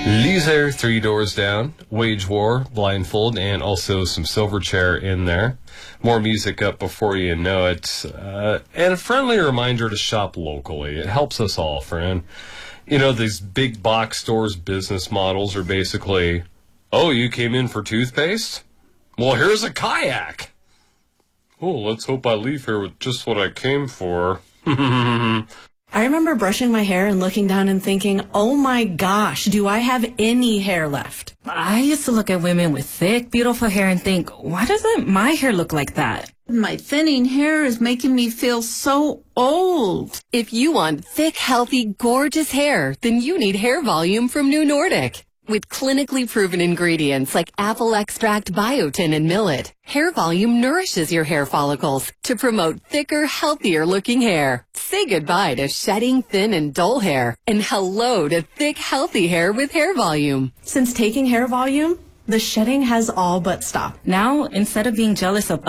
Leisure, Three Doors Down, Wage War, Blindfold, and also some Silverchair in there. More music up before you know it. And a friendly reminder to shop locally. It helps us all, friend. You know, these big box stores business models are basically, oh, you came in for toothpaste? Well, here's a kayak. Oh, let's hope I leave here with just what I came for. I remember brushing my hair and looking down and thinking, oh my gosh, do I have any hair left? I used to look at women with thick, beautiful hair and think, why doesn't my hair look like that? My thinning hair is making me feel so old. If you want thick, healthy, gorgeous hair, then you need Hair Volume from New Nordic. With clinically proven ingredients like apple extract, biotin, and millet, Hair Volume nourishes your hair follicles to promote thicker, healthier looking hair. Say goodbye to shedding, thin, and dull hair, and hello to thick, healthy hair with Hair Volume. Since taking Hair Volume, the shedding has all but stopped. Now, instead of being jealous of